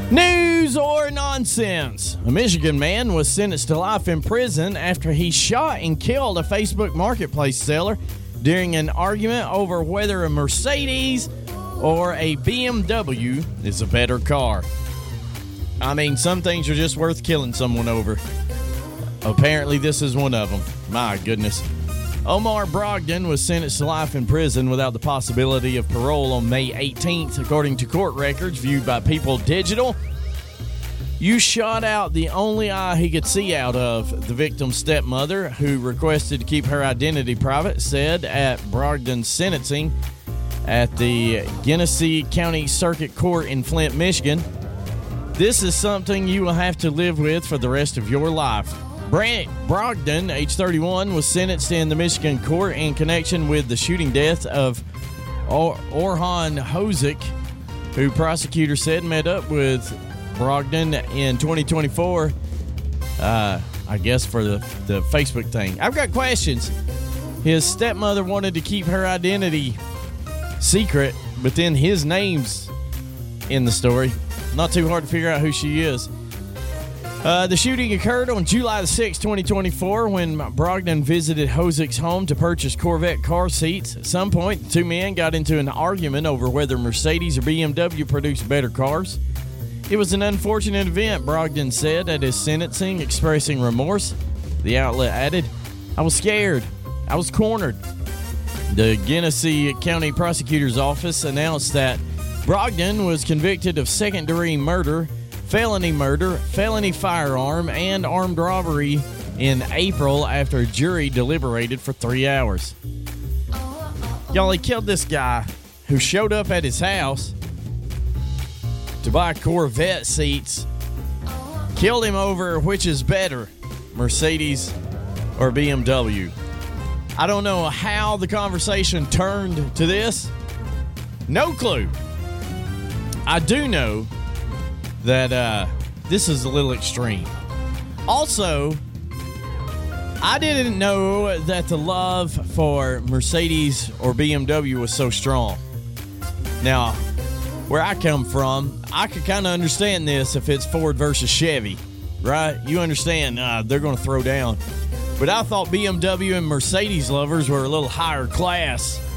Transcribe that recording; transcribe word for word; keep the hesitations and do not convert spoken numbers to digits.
News or nonsense? A Michigan man was sentenced to life in prison after he shot and killed a Facebook Marketplace seller during an argument over whether a Mercedes or a B M W is a better car. I mean, some things are just worth killing someone over. Apparently, this is one of them. My goodness. Omar Brogdon was sentenced to life in prison without the possibility of parole on May eighteenth, according to court records viewed by People Digital. You shot out the only eye he could see out of, the victim's stepmother, who requested to keep her identity private, said at Brogdon's sentencing at the Genesee County Circuit Court in Flint, Michigan. This is something you will have to live with for the rest of your life. Brant Brogdon, age thirty-one, was sentenced in the Michigan court in connection with the shooting death of or- Orhan Hozik, who prosecutors said met up with Brogdon in twenty twenty-four, uh, I guess for the, the Facebook thing. I've got questions. His stepmother wanted to keep her identity secret, but then his name's in the story. Not too hard to figure out who she is. Uh, the shooting occurred on July the sixth, twenty twenty-four, when Brogdon visited Hozik's home to purchase Corvette car seats. At some point, the two men got into an argument over whether Mercedes or B M W produced better cars. It was an unfortunate event, Brogdon said at his sentencing, expressing remorse. The outlet added, "I was scared. I was cornered." The Genesee County Prosecutor's Office announced that Brogdon was convicted of second-degree murder, felony murder, felony firearm, and armed robbery in April after a jury deliberated for three hours. Y'all, he killed this guy who showed up at his house to buy Corvette seats. Killed him over which is better, Mercedes or B M W. I don't know how the conversation turned to this. No clue. I do know that uh, this is a little extreme. Also, I didn't know that the love for Mercedes or B M W was so strong. Now, where I come from, I could kind of understand this if it's Ford versus Chevy, right? You understand uh, they're going to throw down. But I thought B M W and Mercedes lovers were a little higher class.